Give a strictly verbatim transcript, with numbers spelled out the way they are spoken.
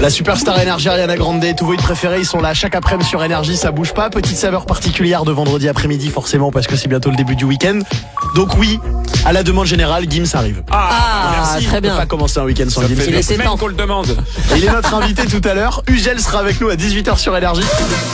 La superstar Énergie, Ariana Grande, tous vos hits préférés, ils sont là chaque après-midi sur Énergie, ça bouge pas. Petite saveur particulière de vendredi après-midi, forcément, parce que c'est bientôt le début du week-end. Donc oui, à la demande générale, Gims arrive. Ah, Ah, merci. très On peut bien. pas commencer un week-end sans Ça Gims. fait Il des était semaines temps. qu'on le demande. Et il est notre invité tout à l'heure. Ugel sera avec nous à dix-huit heures sur Énergie.